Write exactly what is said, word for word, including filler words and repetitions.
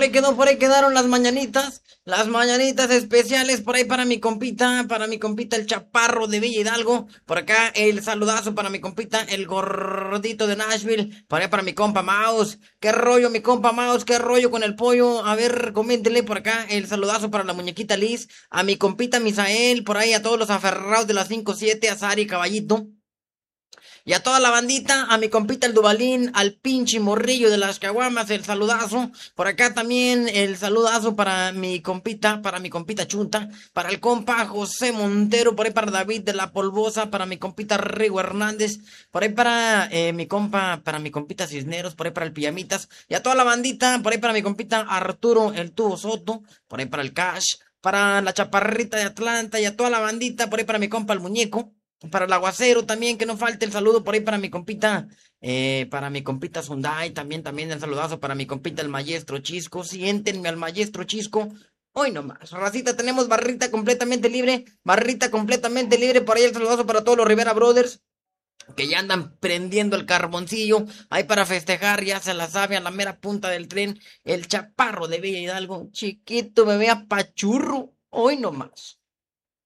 por ahí quedó, por ahí quedaron las mañanitas, las mañanitas especiales por ahí para mi compita, para mi compita el chaparro de Villa Hidalgo, por acá el saludazo para mi compita el gordito de Nashville, por ahí para mi compa Mouse, qué rollo mi compa Mouse, qué rollo con el pollo, a ver, coméntenle por acá el saludazo para la muñequita Liz, a mi compita Misael, por ahí a todos los aferrados de las cinco siete, a Sari Caballito. Y a toda la bandita, a mi compita el Dubalín, al pinche morrillo de las caguamas, el saludazo. Por acá también el saludazo para mi compita, para mi compita Chunta, para el compa José Montero, por ahí para David de la Polvosa, para mi compita Rigo Hernández, por ahí para eh, mi compa, para mi compita Cisneros, por ahí para el Pijamitas, y a toda la bandita, por ahí para mi compita Arturo el Tubo Soto, por ahí para el Cash, para la Chaparrita de Atlanta y a toda la bandita, por ahí para mi compa el Muñeco. Para el aguacero también, que no falte el saludo por ahí para mi compita, eh, para mi compita Sundai, también, también el saludazo para mi compita el maestro Chisco, siéntenme al maestro Chisco, hoy nomás, racita, tenemos barrita completamente libre, barrita completamente libre, por ahí el saludazo para todos los Rivera Brothers, que ya andan prendiendo el carboncillo, ahí para festejar, ya se la sabe a la mera punta del tren, el chaparro de Villa Hidalgo, chiquito bebé apachurro, hoy nomás.